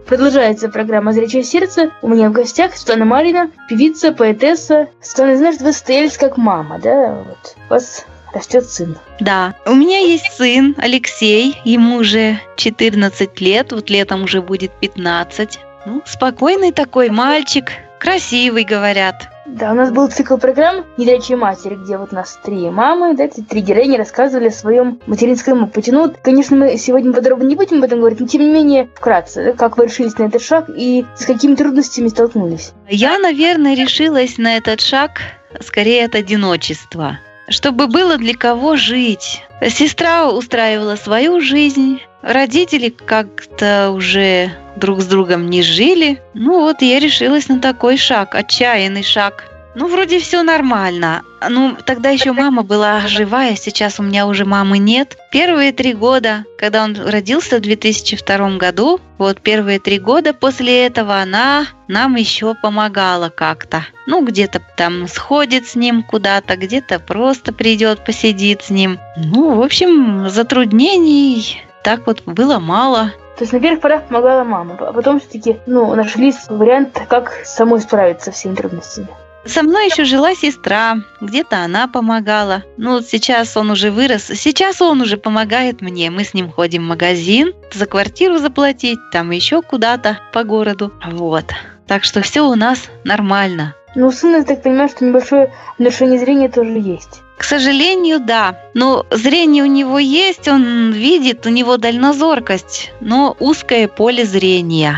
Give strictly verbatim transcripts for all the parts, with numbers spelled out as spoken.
Продолжается программа «Зрячее сердце». У меня в гостях Светлана Марьина, певица, поэтесса. Светлана, знаешь, вы состоялись как мама, да? Вот. У вас растет сын. Да, у меня есть сын Алексей, ему уже четырнадцать лет, вот летом уже будет пятнадцать. Ну, спокойный такой мальчик, красивый, говорят. Да, у нас был цикл программ «Незрячие матери», где вот у нас три мамы, да, эти три героини рассказывали о своем материнском опыте. Ну, конечно, мы сегодня подробно не будем об этом говорить, но тем не менее, вкратце, да, как вы решились на этот шаг и с какими трудностями столкнулись? Я, наверное, решилась на этот шаг скорее от одиночества, чтобы было для кого жить. Сестра устраивала свою жизнь, родители как-то уже друг с другом не жили. Ну вот, я решилась на такой шаг, отчаянный шаг. Ну, вроде все нормально. Ну, тогда еще мама была живая, сейчас у меня уже мамы нет. Первые три года, когда он родился в две тысячи втором году, вот первые три года после этого она нам еще помогала как-то. Ну, где-то там сходит с ним куда-то, где-то просто придет, посидит с ним. Ну, в общем, затруднений так вот было мало. То есть на первых порах помогала мама, а потом все-таки, ну, нашли вариант, как самой справиться со всеми трудностями. Со мной еще жила сестра, где-то она помогала. Ну, вот сейчас он уже вырос, сейчас он уже помогает мне. Мы с ним ходим в магазин, за квартиру заплатить, там еще куда-то по городу. Вот. Так что все у нас нормально. Ну, у сына, я так понимаю, что небольшое нарушение зрения тоже есть. К сожалению, да. Но зрение у него есть, он видит, у него дальнозоркость, но узкое поле зрения.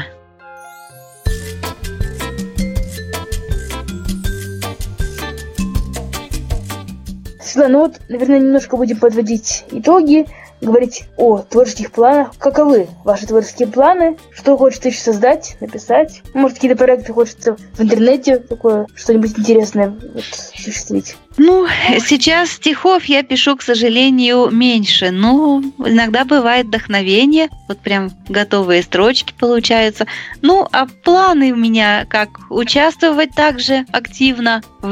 Светлана, ну вот, наверное, немножко будем подводить итоги, говорить о творческих планах. Каковы ваши творческие планы? Что хочется еще создать, написать? Может, какие-то проекты хочется в интернете такое, что-нибудь интересное вот, осуществить? Ну, сейчас стихов я пишу, к сожалению, меньше. Но иногда бывает вдохновение. Вот прям готовые строчки получаются. Ну, а планы у меня как? Участвовать также активно в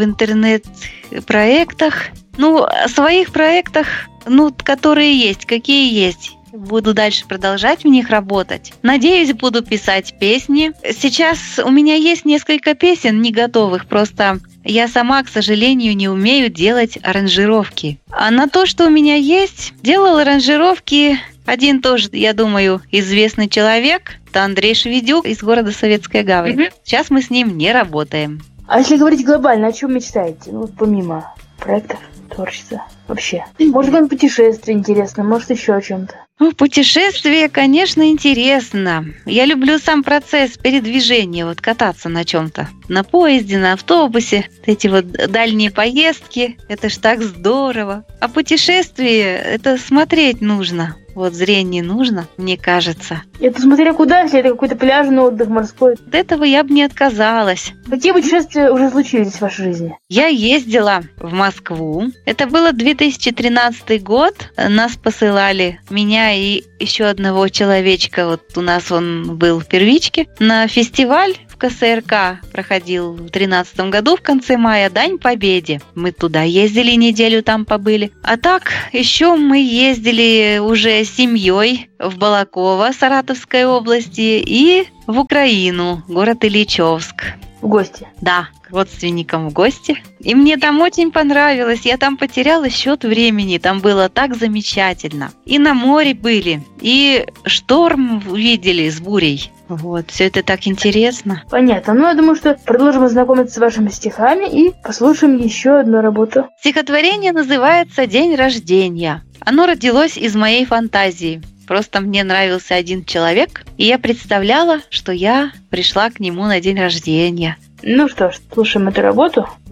интернет-проектах. Ну, о своих проектах, ну, которые есть, какие есть. Буду дальше продолжать в них работать. Надеюсь, буду писать песни. Сейчас у меня есть несколько песен не готовых, просто я сама, к сожалению, не умею делать аранжировки. А на то, что у меня есть, делал аранжировки один тоже, я думаю, известный человек. Это Андрей Шведюк из города Советская Гавань. Mm-hmm. Сейчас мы с ним не работаем. А если говорить глобально, о чем мечтаете? Ну, помимо проектов, творчества вообще. Может, какое-нибудь путешествие интересно, может, еще о чем-то. Ну, путешествие, конечно, интересно. Я люблю сам процесс передвижения, вот кататься на чем-то. На поезде, на автобусе. Эти вот дальние поездки, это ж так здорово. А путешествие, это смотреть нужно. Вот зрение нужно, мне кажется. Это смотря куда, если это какой-то пляжный отдых морской. От этого я бы не отказалась. Какие путешествия уже случились в вашей жизни? Я ездила в Москву. Это было две тысячи тринадцатый год. Нас посылали, меня и еще одного человечка. Вот у нас он был в первичке. На фестиваль в ка эс эр ка проходил в тринадцатом году в конце мая, Дань Победе. Мы туда ездили, неделю там побыли. А так еще мы ездили уже с семьей в Балаково, Саратовской области, и в Украину, город Ильичевск. В гости? Да, к родственникам в гости. И мне там очень понравилось. Я там потеряла счет времени. Там было так замечательно. И на море были, и шторм видели с бурей. Вот, все это так интересно. Понятно. Ну, я думаю, что продолжим знакомиться с вашими стихами и послушаем еще одну работу. Стихотворение называется «День рождения». Оно родилось из моей фантазии. Просто мне нравился один человек, и я представляла, что я пришла к нему на день рождения. Ну что ж, слушаем эту работу.